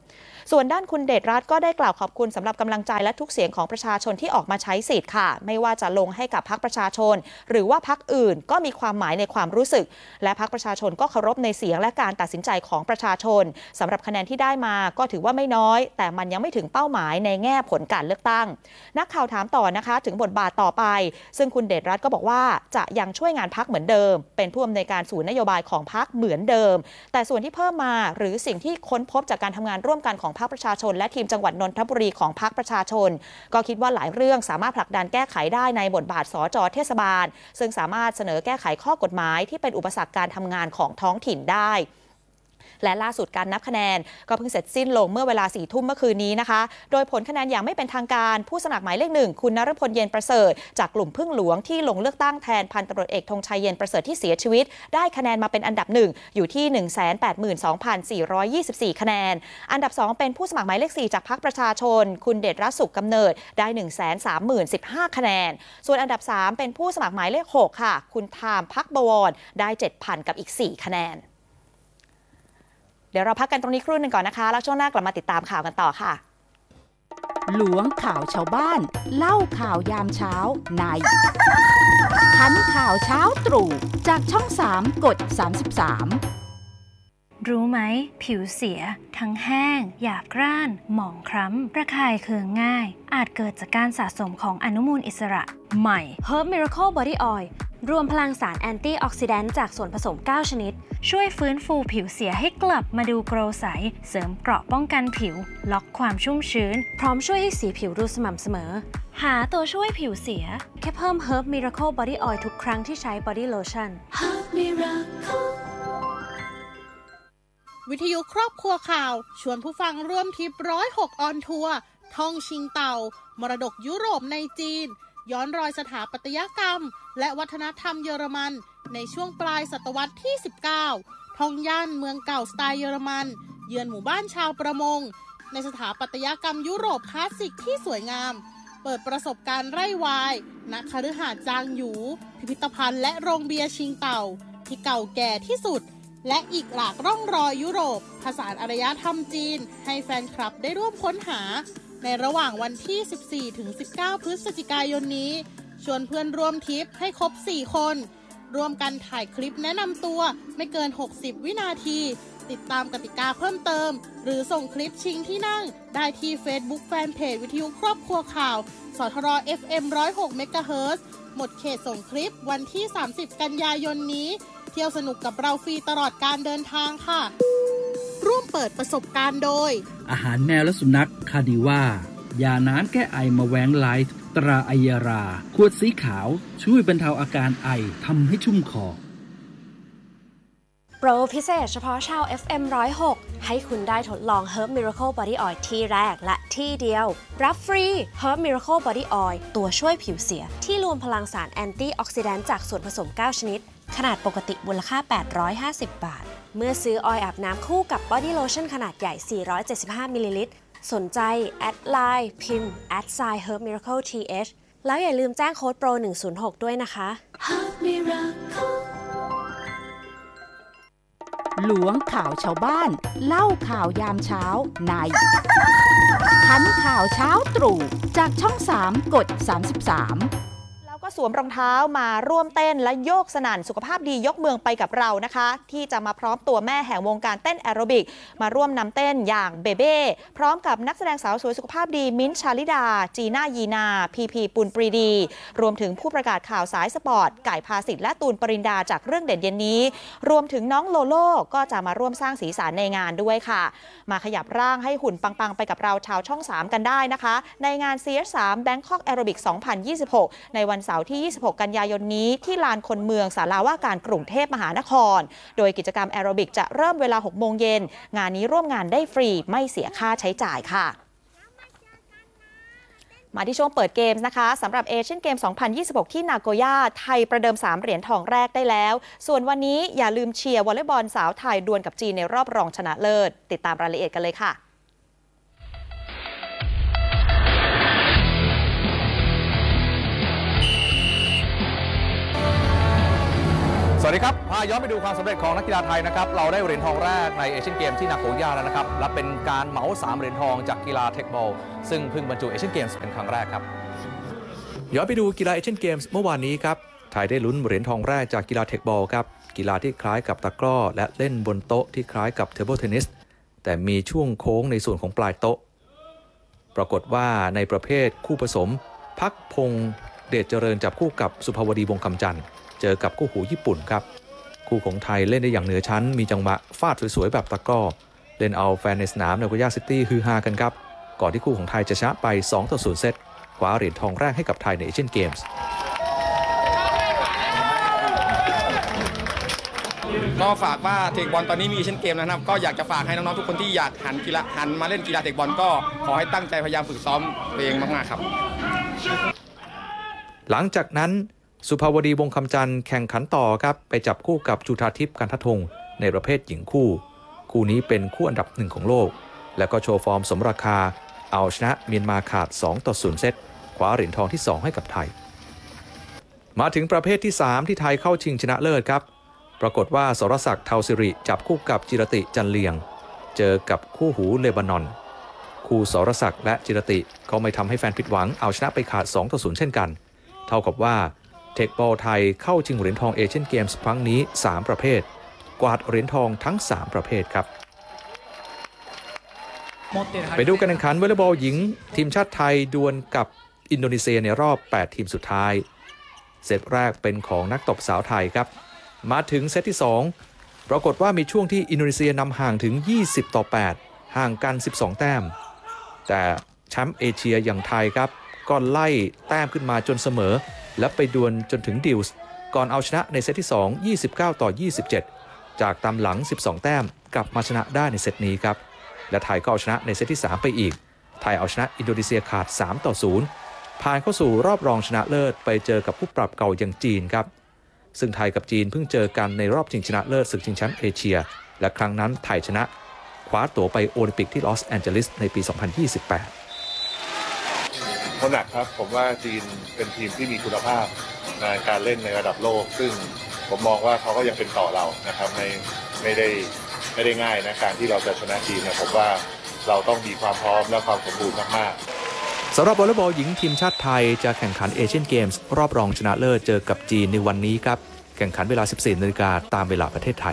ส่วนด้านคุณเดชรัตน์ก็ได้กล่าวขอบคุณสำหรับกำลังใจและทุกเสียงของประชาชนที่ออกมาใช้สิทธิ์ค่ะไม่ว่าจะลงให้กับพรรคประชาชนหรือว่าพรรคอื่นก็มีความหมายในความรู้สึกและพรรคประชาชนก็เคารพในเสียงและการตัดสินใจของประชาชนสำหรับคะแนนที่ได้มาก็ถือว่าไม่น้อยแต่มันยังไม่ถึงเป้าหมายในแง่ผลการเลือกตั้งนักข่าวถามต่อนะคะถึงบทบาทต่อไปซึ่งคุณเดชรัตน์ก็บอกว่าจะยังช่วยงานพรรคเหมือนเดิมเป็นผู้อำนวยการศูนย์นโยบายของพรรคเหมือนเดิมแต่ส่วนที่เพิ่มมาหรือสิ่งที่ค้นพบจากการทำงานร่วมกันของพรรคประชาชนและทีมจังหวัดนนทบุรีของพรรคประชาชนก็คิดว่าหลายเรื่องสามารถผลักดันแก้ไขได้ในบทบาทสจ.เทศบาลซึ่งสามารถเสนอแก้ไขข้อกฎหมายที่เป็นอุปสรรคการทำงานของท้องถิ่นได้และล่าสุดการนับคะแนนก็เพิ่งเสร็จสิ้นลงเมื่อเวลา 4 ทุ่มเมื่อคืนนี้นะคะโดยผลคะแนนอย่างไม่เป็นทางการผู้สมัครหมายเลข 1คุณนฤพลเย็นประเสริฐจากกลุ่มพึ่งหลวงที่ลงเลือกตั้งแทนพันตำรวจเอกธงชัยเย็นประเสริฐที่เสียชีวิตได้คะแนนมาเป็นอันดับ1อยู่ที่ 182,424 คะแนนอันดับ2เป็นผู้สมัครหมายเลข 4จากพรรคประชาชนคุณเดชรัตน์สุขกำเนิดได้ 130,015 คะแนนส่วนอันดับ3เป็นผู้สมัครหมายเลข 6ค่ะคุณไทม์ภักบวรได้ 7,000 กับอีก4คะแนนเดี๋ยวเราพักกันตรงนี้ครู่นึงก่อนนะคะแล้วช่วงหน้ากลับมาติดตามข่าวกันต่อค่ะหลวงข่าวชาวบ้านเล่าข่าวยามเช้าในทันข่าวเช้าตรู่จากช่อง3กด33 รู้ไหมผิวเสียทั้งแห้งหยาบกร้านหมองคล้ำระคายเคืองง่ายอาจเกิดจากการสะสมของอนุมูลอิสระใหม่ Herb Miracle Body Oil รวมพลังสารแอนตี้ออกซิแดนต์จากส่วนผสม9ชนิดช่วยฟื้นฟูผิวเสียให้กลับมาดูโกลว์ใสเสริมเกราะป้องกันผิวล็อกความชุ่มชื้นพร้อมช่วยให้สีผิวดูสม่ำเสมอหาตัวช่วยผิวเสียแค่เพิ่ม Herb Miracle Body Oil ทุกครั้งที่ใช้ Body Lotion Herb Miracleวิทยุครอบครัวข่าวชวนผู้ฟังร่วมทริป106ออนทัวร์ท่องชิงเต่ามรดกยุโรปในจีนย้อนรอยสถาปัตยกรรมและวัฒนธรรมเยอรมันในช่วงปลายศตวรรษที่19ท่องย่านเมืองเก่าสไตล์เยอรมันเยือนหมู่บ้านชาวประมงในสถาปัตยกรรมยุโรปคลาสสิกที่สวยงามเปิดประสบการณ์ไร่วายณคฤหาสน์จางหยูพิพิธภัณฑ์และโรงเบียร์ชิงเต่าที่เก่าแก่ที่สุดและอีกหลากร่องรอยยุโรปผสานอารยธรรมจีนให้แฟนคลับได้ร่วมค้นหาในระหว่างวันที่ 14-19 พฤศจิกายนนี้ชวนเพื่อนร่วมทริปให้ครบ 4 คนร่วมกันถ่ายคลิปแนะนำตัวไม่เกิน 60 วินาทีติดตามกติกาเพิ่มเติมหรือส่งคลิปชิงที่นั่งได้ที่ Facebook Fanpage วิทยุครอบครัวข่าวสทร FM 106 เมกะเฮิรตซ์หมดเขตส่งคลิปวันที่ 30 กันยายนนี้เที่ยวสนุกกับเราฟรีตลอดการเดินทางค่ะร่วมเปิดประสบการณ์โดยอาหารแมวและสุนัขคาดิว่ายาน้ำแก้ไอมาแวงไลท์ตราไอยาราขวดสีขาวช่วยบรรเทาอาการไอทำให้ชุ่มคอโปรพิเศษเฉพาะชาว FM 106ให้คุณได้ทดลอง Herb Miracle Body Oil ที่แรกและที่เดียวรับฟรี Herb Miracle Body Oil ตัวช่วยผิวเสียที่รวมพลังสารแอนตี้ออกซิแดนต์จากส่วนผสม9ชนิดขนาดปกติมูลค่า850 บาทเมื่อซื้อออยล์อาบน้ำคู่กับ Body Lotion ขนาดใหญ่475มิลลิลิตรสนใจแอดไลน์พิมพ์ @Herb Miracle TH แล้วอย่าลืมแจ้งโค้ดโปร106ด้วยนะคะ Herb Miracle หลวงข่าวชาวบ้านเล่าข่าวยามเช้าในทันข่าวเช้าตรู่จากช่อง3กด33 ก็สวมรองเท้ามาร่วมเต้นและโยกสนั่นสุขภาพดียกเมืองไปกับเรานะคะที่จะมาพร้อมตัวแม่แห่งวงการเต้นแอโรบิกมาร่วมนำเต้นอย่างเบเบ้พร้อมกับนักแสดงสาวสวยสุขภาพดีมิ้นท์ชาลิดาจีน่ายีนาพีพีปุณปรีดีรวมถึงผู้ประกาศข่าวสายสปอร์ตไก่พาสิทธิ์และตูนปรินดาจากเรื่องเด่นเย็นนี้รวมถึงน้องโลโล่ก็จะมาร่วมสร้างสีสันในงานด้วยค่ะมาขยับร่างให้หุ่นปังๆไปกับเราชาวช่อง3กันได้นะคะในงาน CS3 Bangkok Aerobic 2026 ในวันเสาร์ที่ 26 กันยายนนี้ที่ลานคนเมืองศาลาว่าการกรุงเทพมหานครโดยกิจกรรมแอโรบิกจะเริ่มเวลา 6 โมงเย็นงานนี้ร่วมงานได้ฟรีไม่เสียค่าใช้จ่ายค่ะมาที่ช่วงเปิดเกมนะคะสำหรับเอเชียนเกม 2026 ที่นาโกย่าไทยประเดิม3เหรียญทองแรกได้แล้วส่วนวันนี้อย่าลืมเชียร์วอลเลย์บอลสาวไทยดวลกับจีนในรอบรองชนะเลิศติดตามรายละเอียดกันเลยค่ะสวัสดีครับพาย้อนไปดูความสำเร็จของนักกีฬาไทยนะครับเราได้เหรียญทองแรกในเอเชียนเกมที่นาโกย่าแล้วนะครับและเป็นการเหมา3เหรียญทองจากกีฬาเทคบอลซึ่งเพิ่งบรรจุเอเชียนเกมส์เป็นครั้งแรกครับย้อนไปดูกีฬาเอเชียนเกมส์เมื่อวานนี้ครับไทยได้ลุ้นเหรียญทองแรกจากกีฬาเทคบอลครับกีฬาที่คล้ายกับตะกร้อและเล่นบนโต๊ะที่คล้ายกับเทเบิลเทนนิสแต่มีช่วงโค้งในส่วนของปลายโต๊ะปรากฏว่าในประเภทคู่ผสมพักพงษ์เดชเจริญจับคู่กับสุภาวดีวงศ์คำจันทร์เจอกับคู่หูญี่ปุ่นครับคู่ของไทยเล่นได้อย่างเหนือชั้นมีจังหวะฟาดสวยๆแบบตะกร้อเล่นเอาแฟนในสนามนาโกย่าซิตี้ฮือฮากันครับก่อนที่คู่ของไทยจะชนะไป 2-0 เซตคว้าเหรียญทองแรกให้กับไทยในเอเชียนเกมส์ก็ฝากว่าเทคบอลตอนนี้มีเอเชียนเกมนะครับก็อยากจะฝากให้น้องๆทุกคนที่อยากหันมาเล่นกีฬาเทคบอลก็ขอให้ตั้งใจพยายามฝึกซ้อมตัวเองมากๆครับหลังจากนั้นสุภาวดีวงศ์คำจันทร์แข่งขันต่อครับไปจับคู่กับจุฑาทิพย์กันทธงในประเภทหญิงคู่นี้เป็นคู่อันดับ1ของโลกแล้วก็โชว์ฟอร์มสมราคาเอาชนะเมียนมาขาด 2-0 เซตคว้าเหรียญทองที่2ให้กับไทยมาถึงประเภทที่3ที่ไทยเข้าชิงชนะเลิศครับปรากฏว่าสรศักดิ์เทาสิริจับคู่กับจิรติจันเลียงเจอกับคู่หูเลบานอนคู่สรศักดิ์และจิรติก็ไม่ทำให้แฟนผิดหวังเอาชนะไปขาด 2-0 เช่นกันเท่ากับว่าเทคบอลไทยเข้าชิงเหรียญทองเอเชียนเกมส์ครั้งนี้3ประเภทกวาดเหรียญทองทั้ง3ประเภทครับไปดูการแข่งขันวอลเลย์บอลหญิงทีมชาติไทยดวลกับอินโดนีเซียในรอบ8ทีมสุดท้ายเซตแรกเป็นของนักตบสาวไทยครับมาถึงเซตที่2ปรากฏว่ามีช่วงที่อินโดนีเซียนำห่างถึง20-8ห่างกัน12แต้มแต่แชมป์เอเชียอย่างไทยครับก็ไล่แต้มขึ้นมาจนเสมอและไปดวลจนถึงดิวส์ก่อนเอาชนะในเซตที่2 29-27จากตามหลัง12แต้มกลับมาชนะได้ในเซตนี้ครับและไทยก็เอาชนะในเซตที่3ไปอีกไทยเอาชนะอินโดนีเซียขาด 3-0 ผ่านเข้าสู่รอบรองชนะเลิศไปเจอกับผู้ปรับเก่าอย่างจีนครับซึ่งไทยกับจีนเพิ่งเจอกันในรอบชิงชนะเลิศศึกชิงแชมป์เอเชียและครั้งนั้นไทยชนะคว้าตั๋วไปโอลิมปิกที่ลอสแอนเจลิสในปี 2028 เขาหนักครับผมว่าจีนเป็นทีมที่มีคุณภาพในการเล่นในระดับโลกซึ่งผมมองว่าเขาก็ยังเป็นต่อเรานะครับไม่ได้ง่ายนะการที่เราจะชนะจีนเนี่ยผมว่าเราต้องมีความพร้อมและความสมบูรณ์มากๆสำหรับวอลเลย์บอลหญิงทีมชาติไทยจะแข่งขันเอเชียนเกมส์รอบรองชนะเลิศเจอกับจีนในวันนี้ครับแข่งขันเวลา 14:00 น.ตามเวลาประเทศไทย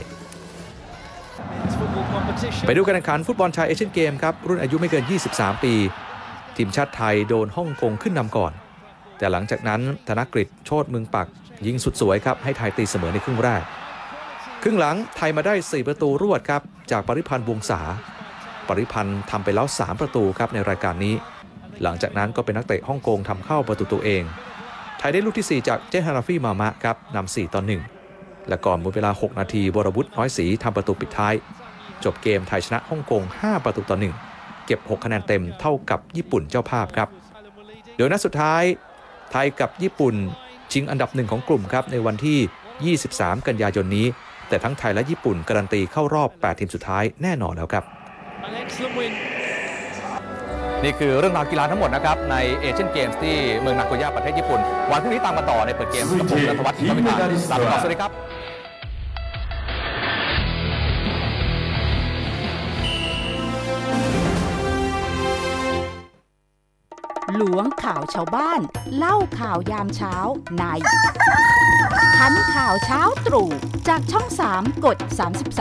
ไปดูการแข่งขันฟุตบอลชายเอเชียนเกมครับรุ่นอายุไม่เกิน23ปีทีมชาติไทยโดนฮ่องกงขึ้นนำก่อนแต่หลังจากนั้นธนกฤษโชติเมืองปักยิงสุดสวยครับให้ไทยตีเสมอในครึ่งแรกครึ่งหลังไทยมาได้4ประตูรวดครับจากปริพันธ์วงศาปริพันธ์ทำไปแล้ว3ประตูครับในรายการนี้หลังจากนั้นก็เป็นนักเตะฮ่องกงทำเข้าประตูตัวเองไทยได้ลูกที่4จากเจฮานาฟีมามะครับนำ4-1และก่อนหมดเวลา6นาทีวรวุฒิน้อยศรีทำประตูปิดท้ายจบเกมไทยชนะฮ่องกง5-1เก็บ6คะแนนเต็มเท่ากับญี่ปุ่นเจ้าภาพครับโดยนัดสุดท้ายไทยกับญี่ปุ่นชิงอันดับ1ของกลุ่มครับในวันที่23กันยายนนี้แต่ทั้งไทยและญี่ปุ่นการันตีเข้ารอบ8ทีมสุดท้ายแน่นอนแล้วครับนี่คือเรื่องราวกีฬาทั้งหมดนะครับในเอเชียนเกมส์ที่เมืองนาโกย่าประเทศญี่ปุ่นวันพรุ่งนี้ตามมาต่อในเปิดเกมกับผมณัฐวัฒน์ อินทรวิทาลาไปก่อนสวัสดีครับหลวงข่าวชาวบ้านเล่าข่าวยามเช้าในทันข่าวเช้าตรู่จากช่อง3กด33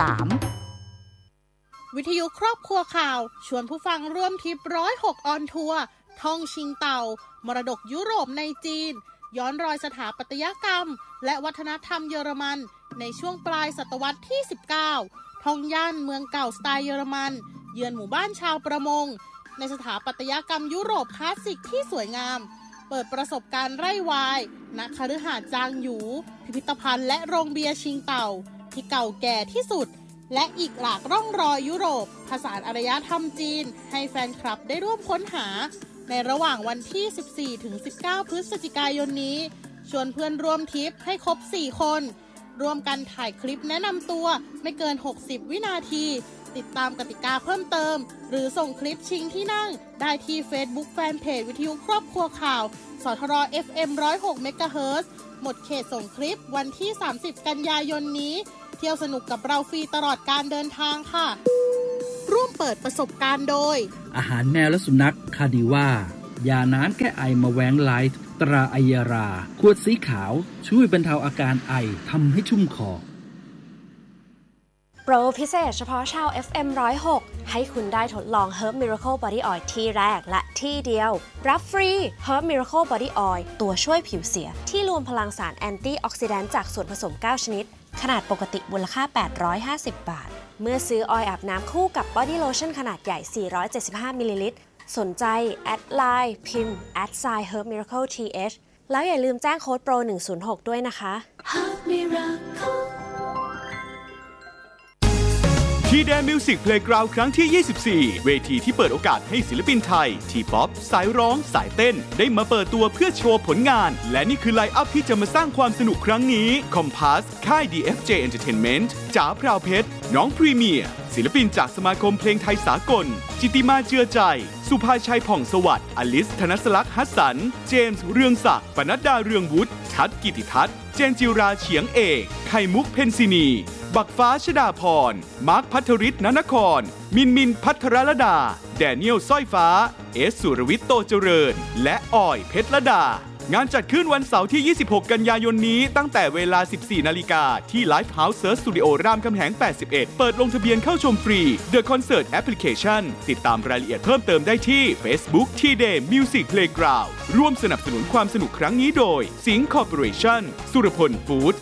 วิทยุครอบครัวข่าวชวนผู้ฟังร่วมทริป106ออนทัวร์ท่องชิงเต่ามรดกยุโรปในจีนย้อนรอยสถาปัตยกรรมและวัฒนธรรมเยอรมันในช่วงปลายศตวรรษที่19ท่องย่านเมืองเก่าสไตล์เยอรมันเยือนหมู่บ้านชาวประมงในสถาปัตยกรรมยุโรปคลาสสิกที่สวยงามเปิดประสบการณ์ไร่วายณคฤหาสน์จางหยูพิพิธภัณฑ์และโรงเบียร์ชิงเต่าที่เก่าแก่ที่สุดและอีกหลากร่องรอยยุโรปผสานอารยธรรมจีนให้แฟนคลับได้ร่วมค้นหาในระหว่างวันที่ 14-19 พฤศจิกายนนี้ชวนเพื่อนร่วมทริปให้ครบ 4 คนร่วมกันถ่ายคลิปแนะนำตัวไม่เกิน60วินาทีติดตามกติกาเพิ่มเติมหรือส่งคลิปชิงที่นั่งได้ที่ Facebook Fanpage วิทยุครอบครัวข่าวสทร FM 106 เมกะเฮิรตซ์หมดเขตส่งคลิปวันที่30กันยายนนี้เที่ยวสนุกกับเราฟรีตลอดการเดินทางค่ะร่วมเปิดประสบการณ์โดยอาหารแมวและสุนัขคาดิว่ายาน้ำแก้ไอมาแว้งไลท์ตราไอยาราขวดสีขาวช่วยบรรเทาอาการไอทำให้ชุ่มคอโปรพิเศษเฉพาะชาว FM 106 ให้คุณได้ทดลอง Herb Miracle Body Oil ที่แรกและที่เดียวรับฟรี Herb Miracle Body Oil ตัวช่วยผิวเสียที่รวมพลังสารแอนตี้ออกซิแดนต์จากส่วนผสม 9 ชนิดขนาดปกติมูลค่า850 บาทเมื่อซื้อออยล์อาบน้ำคู่กับ Body Lotion ขนาดใหญ่475มิลลิลิตรสนใจแอดไลน์พิมพ์ @Herb Miracle TH แล้วอย่าลืมแจ้งโค้ดโปร106ด้วยนะคะ Herb Miracle ทีแดนมิวสิกเพลย์กราวด์ครั้งที่ 24 เวทีที่เปิดโอกาสให้ศิลปินไทยทีป๊อปสายร้องสายเต้นได้มาเปิดตัวเพื่อโชว์ผลงานและนี่คือไลน์อัพที่จะมาสร้างความสนุกครั้งนี้คอมพาสค่าย DFJ Entertainment จ๋าพราวเพชรน้องพรีเมียร์ศิลปินจากสมาคมเพลงไทยสากลจิติมาเจือใจสุภาชัยผ่องสวัสดิ์อลิสธนสลักษ์ฮัสสันเจมส์เรืองศักดิ์ปนัดดาเรืองวุฒิทัศน์กิติทัศน์เจนจิราเฉียงเอกไข่มุกเพนซินีบักฟ้าชดาพรมาร์คพัทริศนนครมินพัทรลดาแดเนียลสร้อยฟ้าเอสสุรวิทย์โตเจริญและออยเพชรลดางานจัดขึ้นวันเสาร์ที่ 26 กันยายนนี้ตั้งแต่เวลา 14 นาฬิกาที่ Live House Search Studio รามคำแหง 81 เปิดลงทะเบียนเข้าชมฟรี The Concert Application ติดตามรายละเอียดเพิ่มเติมได้ที่ Facebook T-Day Music Playground ร่วมสนับสนุนความสนุกครั้งนี้โดยสิงห์ Corporation สุรพลฟู้ด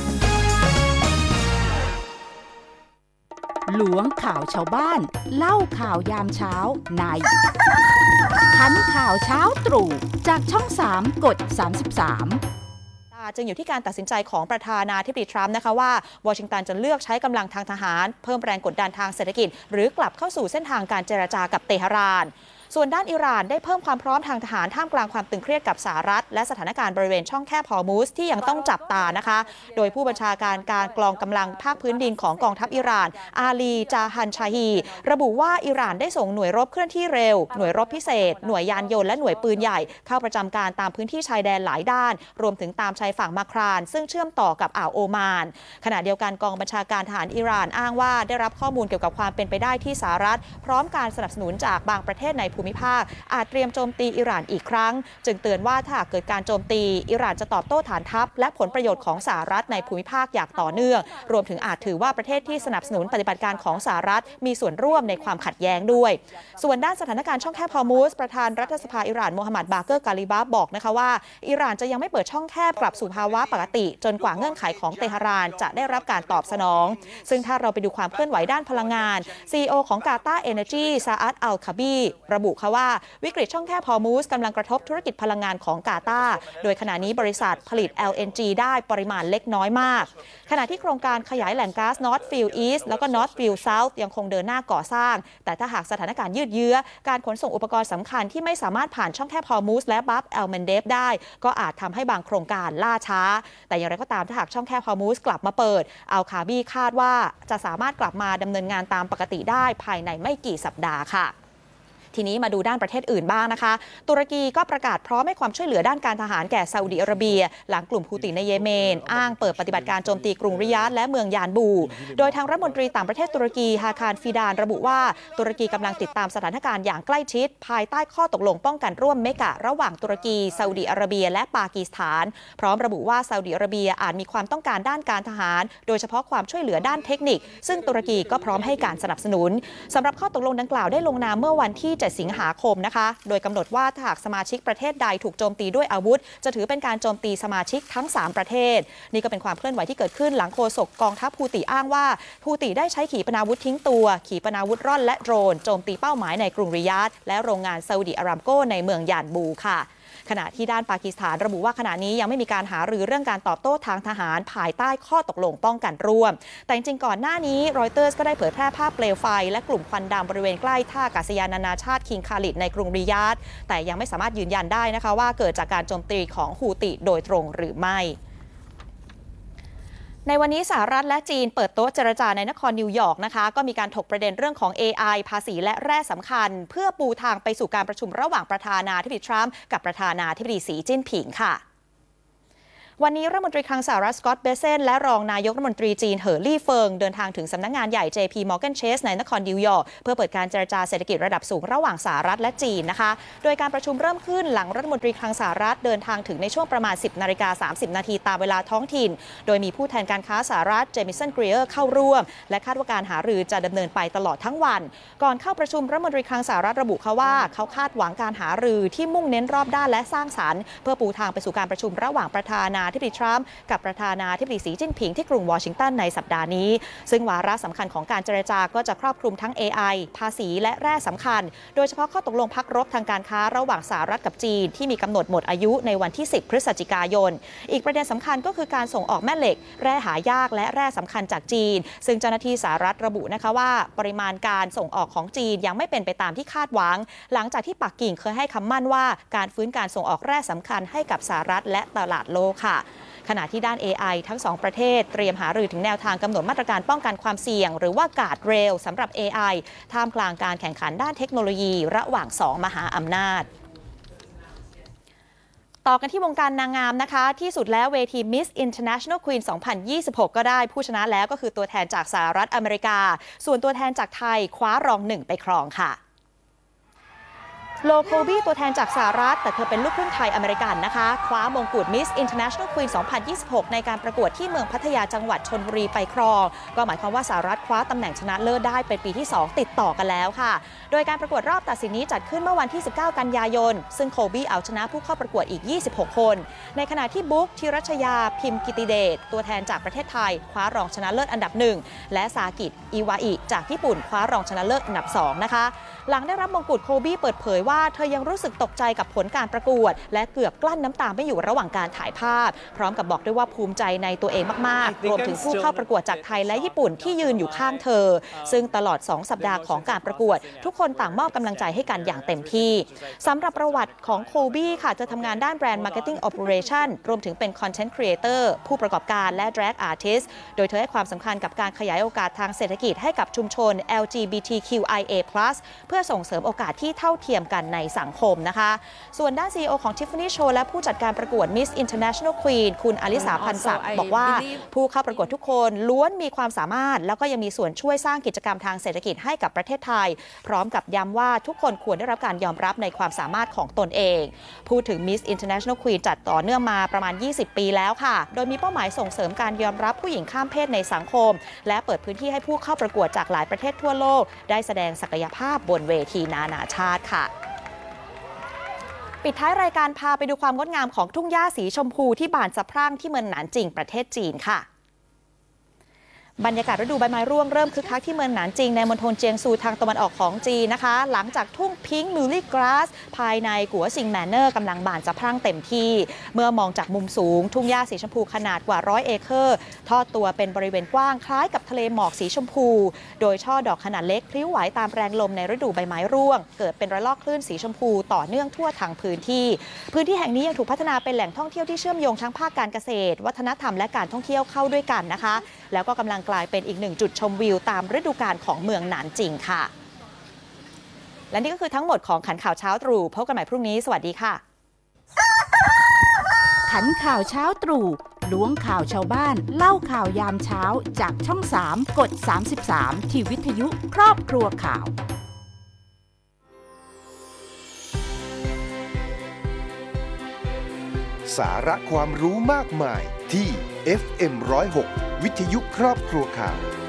หลวงข่าวชาวบ้านเล่าข่าวยามเช้าในคันข่าวเช้าตรู่จากช่อง3กด33จึงอยู่ที่การตัดสินใจของประธานาธิบดีทรัมป์นะคะว่าวอชิงตันจะเลือกใช้กำลังทางทหารเพิ่มแรงกดดันทางเศรษฐกิจหรือกลับเข้าสู่เส้นทางการเจรจากับเตหะรานส่วนด้านอิหร่านได้เพิ่มความพร้อมทางทหารท่ามกลางความตึงเครียดกับสหรัฐและสถานการณ์บริเวณช่องแคบฮอร์มุซที่ยังต้องจับตานะคะโดยผู้บัญชาการการกองกำลังภาคพื้นดินของกองทัพอิหร่านอาลีจาฮันชาฮีระบุว่าอิหร่านได้ส่งหน่วยรบเคลื่อนที่เร็วหน่วยรบพิเศษหน่วยยานยนต์และหน่วยปืนใหญ่เข้าประจำการตามพื้นที่ชายแดนหลายด้านรวมถึงตามชายฝั่งมาครานซึ่งเชื่อมต่อกับอ่าวโอมานขณะเดียวกันกองบัญชาการทหารอิหร่านอ้างว่าได้รับข้อมูลเกี่ยวกับความเป็นไปได้ที่สหรัฐพร้อมการสนับสนุนจากบางประเทศในภูมิภาคเตรียมโจมตีอิหร่านอีกครั้งจึงเตือนว่าถ้าเกิดการโจมตีอิหร่านจะตอบโต้ฐานทัพและผลประโยชน์ของสหรัฐในภูมิภาคอย่างต่อเนื่องรวมถึงอาจถือว่าประเทศที่สนับสนุนปฏิบัติการของสหรัฐมีส่วนร่วมในความขัดแย้งด้วยส่วนด้านสถานการณ์ช่องแคบฮอร์มุซประธานรัฐสภาอิหร่านโมฮัมหมัดบาเกอร์กาลิบาฟบอกนะคะว่าอิหร่านจะยังไม่เปิดช่องแคบกลับสู่ภาวะปกติจนกว่าเงื่อนไขของเตหะรานจะได้รับการตอบสนองซึ่งถ้าเราไปดูความเคลื่อนไหวด้านพลังงาน CEO ของกาตาร์เอเนอร์จีซาอัดอัลคาบีระบุค่ะว่าวิกฤตช่องแคบฮอร์มุซกำลังกระทบธุรกิจพลังงานของกาตาร์โดยขณะนี้บริษัทผลิต LNG ได้ปริมาณเล็กน้อยมากขณะที่โครงการขยายแหล่งก๊าซ North Field East แล้วก็ North Field South ยังคงเดินหน้าก่อสร้างแต่ถ้าหากสถานการณ์ยืดเยื้อการขนส่งอุปกรณ์สำคัญที่ไม่สามารถผ่านช่องแคบฮอร์มุซและบับแอลเมนเดฟได้ก็อาจทำให้บางโครงการล่าช้าแต่อย่างไรก็ตามถ้าหากช่องแคบฮอร์มุซกลับมาเปิดอัลคาบีคาดว่าจะสามารถกลับมาดำเนินงานตามปกติได้ภายในไม่กี่สัปดาห์ค่ะทีนี้มาดูด้านประเทศอื่นบ้างนะคะตุรกีก็ประกาศพร้อมให้ความช่วยเหลือด้านการทหารแก่ซาอุดิอาระเบียหลังกลุ่มฮูติในเยเมนอ้างเปิดปฏิบัติการโจมตีกรุงริยาดและเมืองยานบูโดยทางรัฐมนตรีต่างประเทศตุรกีฮาคารฟิดานระบุว่าตุรกีกำลังติดตามสถานการณ์อย่างใกล้ชิดภายใต้ข้อตกลงป้องกันร่วมเมกะระหว่างตุรกีซาอุดิอาระเบียและปากีสถานพร้อมระบุว่าซาอุดิอาระเบียอาจมีความต้องการด้านการทหารโดยเฉพาะความช่วยเหลือด้านเทคนิคซึ่งตุรกีก็พร้อมให้การสนับสนุนสำหรับข้อตกลงดังกล่าวได้ลงนามเมื่อวันที่7สิงหาคมโดยกำหนดว่าถ้าหากสมาชิกประเทศใดถูกโจมตีด้วยอาวุธจะถือเป็นการโจมตีสมาชิกทั้ง3ประเทศนี่ก็เป็นความเคลื่อนไหวที่เกิดขึ้นหลังโฆษกกองทัพฮูติอ้างว่าฮูติได้ใช้ขีปนาวุธทิ้งตัวขีปนาวุธร่อนและโดรนโจมตีเป้าหมายในกรุงริยาดและโรงงานซาอุดิอารามโกในเมืองยานบูค่ะขณะที่ด้านปากีสถานระบุว่าขณะนี้ยังไม่มีการหารือเรื่องการตอบโต้ทางทหารภายใต้ข้อตกลงป้องกันร่วมแต่จริงๆก่อนหน้านี้รอยเตอร์สก็ได้เผยแพร่ภาพเปลวไฟและกลุ่มควันดำบริเวณใกล้ท่าอากาศยานนานาชาติคิงคาลิดในกรุงริยาดแต่ยังไม่สามารถยืนยันได้นะคะว่าเกิดจากการโจมตีของฮูติโดยตรงหรือไม่ในวันนี้สหรัฐและจีนเปิดโต๊ะเจรจาในนครนิวยอร์กนะคะก็มีการถกประเด็นเรื่องของ AI ภาษีและแร่สำคัญเพื่อปูทางไปสู่การประชุมระหว่างประธานาธิบดีทรัมป์กับประธานาธิบดีสีจิ้นผิงค่ะวันนี้รัฐมนตรีคลังสหรัฐสกอตต์เบเซนและรองนายกรัฐมนตรีจีนเหอลี่เฟิงเดินทางถึงสำนักงานใหญ่ JP Morgan Chase ในนครนิวยอร์กเพื่อเปิดการเจรจาเศรษฐกิจระดับสูงระหว่างสหรัฐและจีนนะคะโดยการประชุมเริ่มขึ้นหลังรัฐมนตรีคลังสหรัฐเดินทางถึงในช่วงประมาณ 10:30 นาทีตามเวลาท้องถิ่นโดยมีผู้แทนการค้าสหรัฐเจมิสันเกรียร์เข้าร่วมและคาดว่าการหารือจะดำเนินไปตลอดทั้งวันก่อนเข้าประชุมรัฐมนตรีคลังสหรัฐระบุว่าเขาคาดหวังการหารือที่มุ่งเน้นรอบด้านและสร้างสรรค์เพื่อปูทางไปสู่การประชุมระหว่างประธานาธิบดีทรัมป์กับประธานาธิบดีสีจิ้นผิงที่กรุงวอชิงตันในสัปดาห์นี้ซึ่งวาระสำคัญของการเจรจาก็จะครอบคลุมทั้ง AI ภาษีและแร่สำคัญโดยเฉพาะข้อตกลงพักรบทางการค้าระหว่างสหรัฐกับจีนที่มีกำหนดหมดอายุในวันที่ 10 พฤศจิกายนอีกประเด็นสำคัญก็คือการส่งออกแม่เหล็กแร่หายากและแร่สำคัญจากจีนซึ่งเจ้าหน้าที่สหรัฐระบุนะคะว่าปริมาณการส่งออกของจีนยังไม่เป็นไปตามที่คาดหวังหลังจากที่ปักกิ่งเคยให้คำมั่นว่าการฟื้นการส่งออกแร่สำคัญให้กับสหรัฐและตลาดโลกค่ะขณะที่ด้าน AI ทั้ง2ประเทศเตรียมหารือถึงแนวทางกำหนดมาตรการป้องกันความเสี่ยงหรือว่าการ์ดเรลสำหรับ AI ท่ามกลางการแข่งขันด้านเทคโนโลยีระหว่าง2มหาอำนาจต่อกันที่วงการนางงามนะคะที่สุดแล้วเวที Miss International Queen 2026 ก็ได้ผู้ชนะแล้วก็คือตัวแทนจากสหรัฐอเมริกาส่วนตัวแทนจากไทยคว้ารอง1ไปครองค่ะโลโคบี้ตัวแทนจากสหรัฐแต่เธอเป็นลูกครึ่งไทยอเมริกันนะคะคว้ามงกุฎ Miss International Queen 2026 ในการประกวดที่เมืองพัทยาจังหวัดชลบุรีไปครองก็หมายความว่าสหรัฐคว้าตำแหน่งชนะเลิศได้เป็นปีที่2ติดต่อกันแล้วค่ะโดยการประกวดรอบตัดสินนี้จัดขึ้นเมื่อวันที่19กันยายนซึ่งโคบี้เอาชนะผู้เข้าประกวดอีก26คนในขณะที่บุ๊กธีรัชยาพิมพ์กิติเดชตัวแทนจากประเทศไทยคว้ารองชนะเลิศอันดับ1และซากิอิวาอิจากญี่ปุ่นคว้ารองชนะเลิศอันดับ2นะคะหลังได้รับมงกุฎโคบี้เปิดเผยว่าเธอยังรู้สึกตกใจกับผลการประกวดและเกือบกลั้นน้ำตาไม่อยู่ระหว่างการถ่ายภาพพร้อมกับบอกด้วยว่าภูมิใจในตัวเองมากๆรวมถึงผู้เข้าประกวดจากไทยและญี่ปุ่นที่ยืนอยู่ข้างเธอซึ่งตลอด2สัปดาห์ของการประกวดทุกคนต่างมอบกำลังใจให้กันอย่างเต็มที่สำหรับประวัติของโคบี้ค่ะจะทำงานด้านแบรนด์ Marketing Operation รวมถึงเป็น Content Creator ผู้ประกอบการและ Drag Artist โดยเธอให้ความสำคัญกับการขยายโอกาสทางเศรษฐกิจให้กับชุมชน LGBTQIA+ เพื่อส่งเสริมโอกาสที่เท่าเทียมกันในสังคมนะคะส่วนด้าน CEO ของ Tiffany Show และผู้จัดการประกวด Miss International Queen คุณอลิสาพันศักดิ์บอกว่าผู้เข้าประกวดทุกคนล้วนมีความสามารถแล้วก็ยังมีส่วนช่วยสร้างกิจกรรมทางเศรษฐกิจให้กับประเทศไทยพร้อมกับย้ำว่าทุกคนควรได้รับการยอมรับในความสามารถของตนเองพูดถึง Miss International Queen จัดต่อเนื่องมาประมาณ20ปีแล้วค่ะโดยมีเป้าหมายส่งเสริมการยอมรับผู้หญิงข้ามเพศในสังคมและเปิดพื้นที่ให้ผู้เข้าประกวดจากหลายประเทศทั่วโลกได้แสดงศักยภาพบนเวทีนานาชาติค่ะปิดท้ายรายการพาไปดูความงดงามของทุ่งหญ้าสีชมพูที่บานสะพรั่งที่เมืองหนานจิงประเทศจีนค่ะบรรยากาศฤดูใบไม้ร่วงเริ่มคึกคักที่เมืองหนานจิงในมณฑลเจียงซูทางตะวันออกของจีนนะคะหลังจากทุ่งพิงค์มิลลี่กราสภายในกัวซิงแมนเนอร์กำลังบานสะพรั่งเต็มที่เมื่อมองจากมุมสูงทุ่งหญ้าสีชมพูขนาดกว่า100 เอเคอร์ทอดตัวเป็นบริเวณกว้างคล้ายกับทะเลหมอกสีชมพูโดยช่อดอกขนาดเล็กพลิ้วไหวตามแรงลมในฤดูใบไม้ร่วงเกิดเป็นระลอกคลื่นสีชมพูต่อเนื่องทั่วทั้งพื้นที่แห่งนี้ยังถูกพัฒนาเป็นแหล่งท่องเที่ยวที่เชื่อมโยงทั้งภาคการเกษตรวัฒนธรรมและการท่องเที่ยวเข้าด้วยกันนะคะแล้วก็กำลังกลายเป็นอีก1จุดชมวิวตามฤดูกาลของเมืองหนานจิงค่ะและนี่ก็คือทั้งหมดของขันข่าวเช้าตรู่พบกันใหม่พรุ่งนี้สวัสดีค่ะขันข่าวเช้าตรู่ล้วงข่าวชาวบ้านเล่าข่าวยามเช้าจากช่อง3กด33ที่วิทยุครอบครัวข่าวสาระความรู้มากมายที่ FM 106 วิทยุครอบครัวข่าว